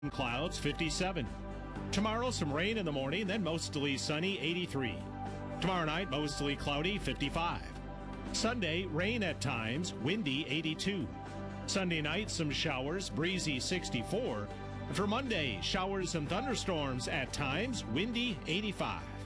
Clouds, 57. Tomorrow, some rain in the morning, then mostly sunny, 83. Tomorrow night, mostly cloudy, 55. Sunday, rain at times, windy, 82. Sunday night, some showers, breezy, 64. For Monday, showers and thunderstorms at times, windy, 85.